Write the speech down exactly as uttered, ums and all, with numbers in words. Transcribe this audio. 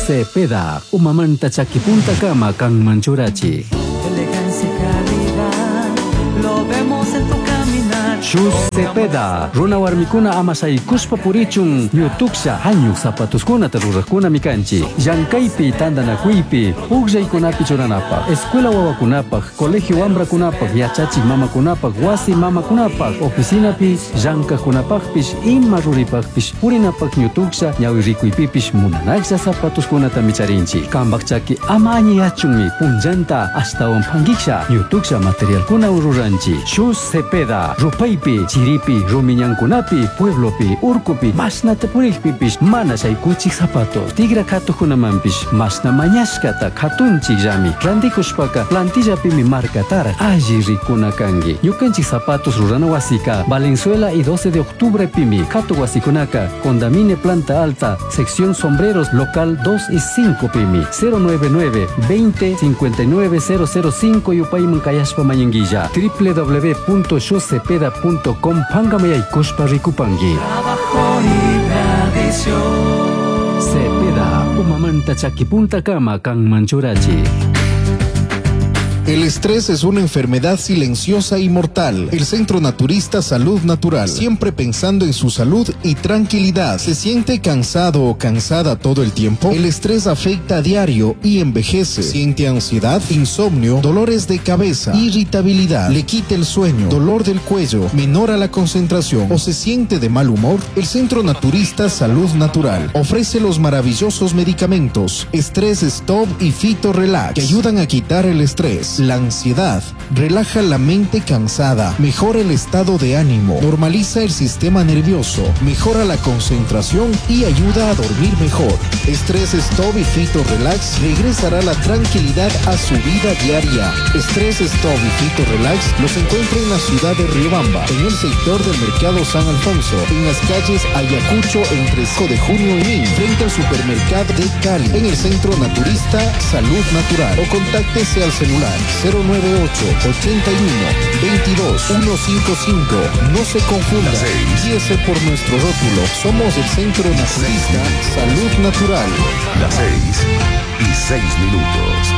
Cepeda, umamanta chakipunta kama kang manchurachi. Elegancia y calidad, lo vemos en tu caminar. Shoes Cepeda, runa warmikuna amasay kuspa purichung nyutuksha hanyuk zapatuskuna tarurakuna mikanchi. Yankaypi tandanakuypi, ugjaykunapi churanapaq, escuela wawakunapaq, colegio wambrakunapaq, yachachik mamakunapaq, wasi mamakunapaq, oficinapi llankakunapaqpish ima ruripaqpish purinapaq nyutuksha ñawirikuypipish munanaksha zapatuskunata micharinchi. Kambaqchaki ama añiyachunmi punllanta ashtawan pangiksha nyutuksha materialkuna ururanchi. Shoes Cepeda, rupaypi, chiripi, rumiñankunapi, pueblopi, urkupi, masnata purikpipish mana shaykuchik zapatos. Tigra katukunamanpish masna mañashkata katunchik llami. Randikushpaka plantillapimi markatara alli rikuna kangi. Ñukanchik zapatos rurana wasika Valenzuela y doce de octubre pimi. Katu wasikunaka Condamine Planta Alta, sección sombreros local dos y cinco pimi. cero nueve nueve, veinte, cincuenta y nueve, cero cero cinco yupayman kayashpa mañanguilla. w w w punto shoes cepeda punto com pangamay kushpa rikupangi. Trabajo y tradición. Cepeda, umamanta chakipunta kama kang manchurachi. El estrés es una enfermedad silenciosa y mortal. El Centro Naturista Salud Natural, siempre pensando en su salud y tranquilidad. ¿Se siente cansado o cansada todo el tiempo? El estrés afecta a diario y envejece. ¿Siente ansiedad, insomnio, dolores de cabeza, irritabilidad, le quita el sueño, dolor del cuello, menora la concentración o se siente de mal humor? El Centro Naturista Salud Natural ofrece los maravillosos medicamentos Estrés Stop y Fito Relax, que ayudan a quitar el estrés, la ansiedad, relaja la mente cansada, mejora el estado de ánimo, normaliza el sistema nervioso, mejora la concentración y ayuda a dormir mejor. Estrés Stop y Fito Relax regresará la tranquilidad a su vida diaria. Estrés Stop y Fito Relax los encuentra en la ciudad de Riobamba, en el sector del Mercado San Alfonso, en las calles Ayacucho entre cinco de junio y Min, frente al supermercado de Cali, en el Centro Naturista Salud Natural, o contáctese al celular cero nueve ocho, ochenta y uno, veintidós, ciento cincuenta y cinco. No se confunda, guíese por nuestro rótulo. Somos el Centro Naturista Salud Natural. Las seis y seis minutos.